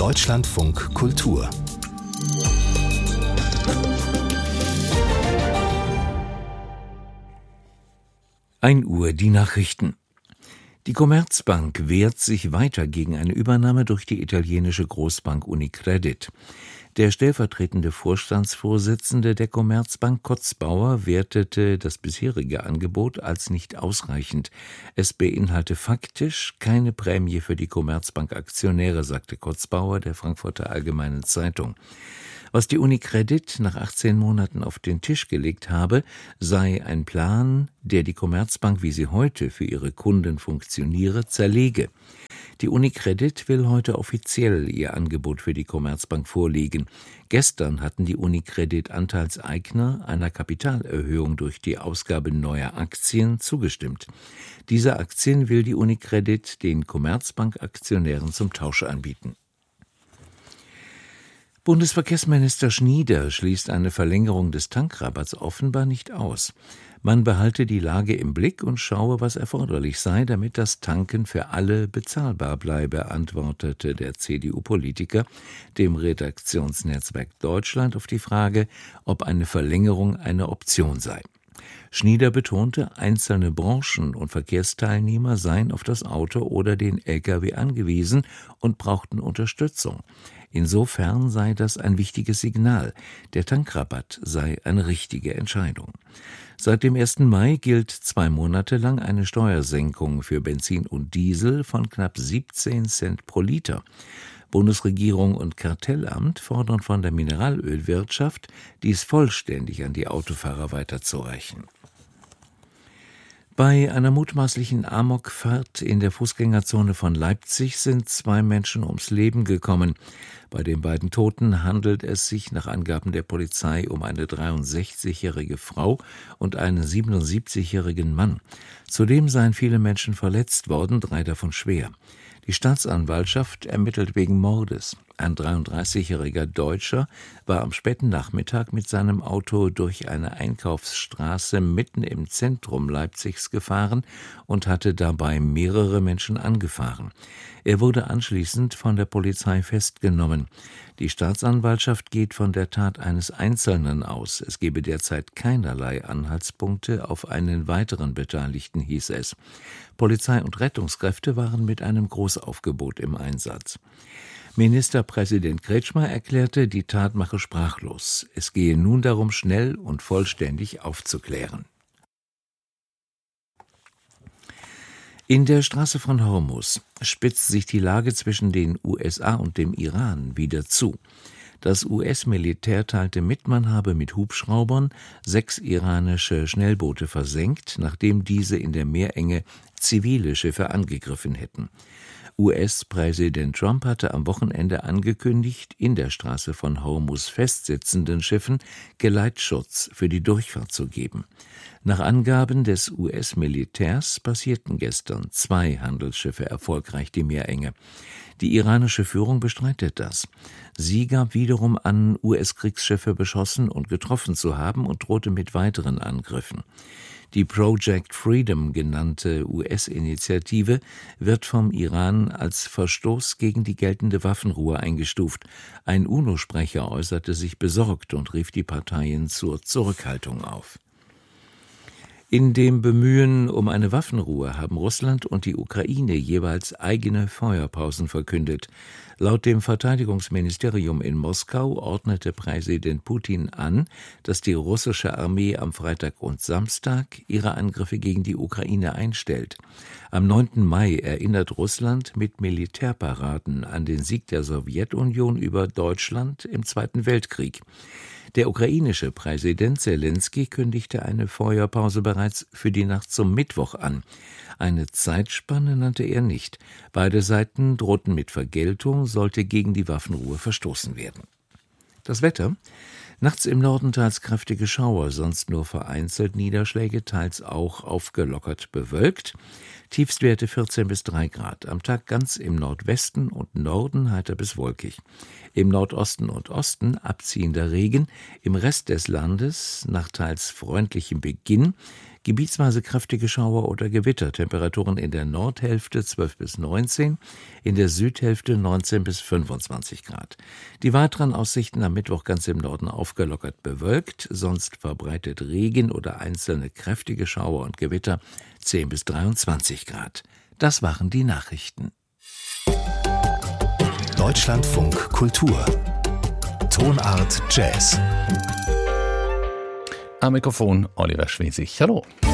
Deutschlandfunk Kultur. Uhr die Nachrichten. Die Commerzbank wehrt sich weiter gegen eine Übernahme durch die italienische Großbank Unicredit. Der stellvertretende Vorstandsvorsitzende der Commerzbank, Kotzbauer, wertete das bisherige Angebot als nicht ausreichend. Es beinhalte faktisch keine Prämie für die Commerzbank-Aktionäre, sagte Kotzbauer der Frankfurter Allgemeinen Zeitung. Was die Unicredit nach 18 Monaten auf den Tisch gelegt habe, sei ein Plan, der die Commerzbank, wie sie heute für ihre Kunden funktioniere, zerlege. Die Unicredit will heute offiziell ihr Angebot für die Commerzbank vorlegen. Gestern hatten die Unicredit-Anteilseigner einer Kapitalerhöhung durch die Ausgabe neuer Aktien zugestimmt. Diese Aktien will die Unicredit den Commerzbank-Aktionären zum Tausch anbieten. Bundesverkehrsminister Schnieder schließt eine Verlängerung des Tankrabatts offenbar nicht aus. Man behalte die Lage im Blick und schaue, was erforderlich sei, damit das Tanken für alle bezahlbar bleibe, antwortete der CDU-Politiker dem Redaktionsnetzwerk Deutschland auf die Frage, ob eine Verlängerung eine Option sei. Schnieder betonte, einzelne Branchen und Verkehrsteilnehmer seien auf das Auto oder den Lkw angewiesen und brauchten Unterstützung. Insofern sei das ein wichtiges Signal. Der Tankrabatt sei eine richtige Entscheidung. Seit dem 1. Mai gilt 2 Monate lang eine Steuersenkung für Benzin und Diesel von knapp 17 Cent pro Liter. Bundesregierung und Kartellamt fordern von der Mineralölwirtschaft, dies vollständig an die Autofahrer weiterzureichen. Bei einer mutmaßlichen Amokfahrt in der Fußgängerzone von Leipzig sind 2 Menschen ums Leben gekommen. Bei den beiden Toten handelt es sich nach Angaben der Polizei um eine 63-jährige Frau und einen 77-jährigen Mann. Zudem seien viele Menschen verletzt worden, 3 davon schwer. Die Staatsanwaltschaft ermittelt wegen Mordes. Ein 33-jähriger Deutscher war am späten Nachmittag mit seinem Auto durch eine Einkaufsstraße mitten im Zentrum Leipzigs gefahren und hatte dabei mehrere Menschen angefahren. Er wurde anschließend von der Polizei festgenommen. Die Staatsanwaltschaft geht von der Tat eines Einzelnen aus. Es gebe derzeit keinerlei Anhaltspunkte auf einen weiteren Beteiligten, hieß es. Polizei und Rettungskräfte waren mit einem Großaufgebot im Einsatz. Ministerpräsident Kretschmer erklärte, die Tat mache sprachlos. Es gehe nun darum, schnell und vollständig aufzuklären. In der Straße von Hormuz spitzt sich die Lage zwischen den USA und dem Iran wieder zu. Das US-Militär teilte mit, man habe mit Hubschraubern 6 iranische Schnellboote versenkt, nachdem diese in der Meerenge zivile Schiffe angegriffen hätten. US-Präsident Trump hatte am Wochenende angekündigt, in der Straße von Hormuz festsitzenden Schiffen Geleitschutz für die Durchfahrt zu geben. Nach Angaben des US-Militärs passierten gestern 2 Handelsschiffe erfolgreich die Meerenge. Die iranische Führung bestreitet das. Sie gab wiederum an, US-Kriegsschiffe beschossen und getroffen zu haben und drohte mit weiteren Angriffen. Die Project Freedom genannte US-Initiative wird vom Iran als Verstoß gegen die geltende Waffenruhe eingestuft. Ein UNO-Sprecher äußerte sich besorgt und rief die Parteien zur Zurückhaltung auf. In dem Bemühen um eine Waffenruhe haben Russland und die Ukraine jeweils eigene Feuerpausen verkündet. Laut dem Verteidigungsministerium in Moskau ordnete Präsident Putin an, dass die russische Armee am Freitag und Samstag ihre Angriffe gegen die Ukraine einstellt. Am 9. Mai erinnert Russland mit Militärparaden an den Sieg der Sowjetunion über Deutschland im Zweiten Weltkrieg. Der ukrainische Präsident Selenskyj kündigte eine Feuerpause bereits für die Nacht zum Mittwoch an. Eine Zeitspanne nannte er nicht. Beide Seiten drohten mit Vergeltung, sollte gegen die Waffenruhe verstoßen werden. Das Wetter: Nachts im Norden teils kräftige Schauer, sonst nur vereinzelt Niederschläge, teils auch aufgelockert bewölkt. Tiefstwerte 14 bis 3 Grad. Am Tag ganz im Nordwesten und Norden heiter bis wolkig. Im Nordosten und Osten abziehender Regen. Im Rest des Landes nach teils freundlichem Beginn Gebietsweise kräftige Schauer oder Gewitter. Temperaturen in der Nordhälfte 12 bis 19, in der Südhälfte 19 bis 25 Grad. Die weiteren Aussichten am Mittwoch ganz im Norden aufgelockert bewölkt, sonst verbreitet Regen oder einzelne kräftige Schauer und Gewitter 10 bis 23 Grad. Das waren die Nachrichten. Deutschlandfunk Kultur. Tonart Jazz. Am Mikrofon Oliver Schwesig. Hallo.